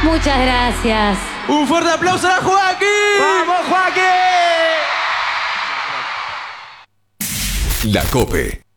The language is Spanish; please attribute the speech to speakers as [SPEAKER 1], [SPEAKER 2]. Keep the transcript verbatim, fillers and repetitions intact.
[SPEAKER 1] Muchas gracias.
[SPEAKER 2] Un fuerte aplauso a Joaquín.
[SPEAKER 3] ¡Vamos, Joaquín!
[SPEAKER 4] La COPE.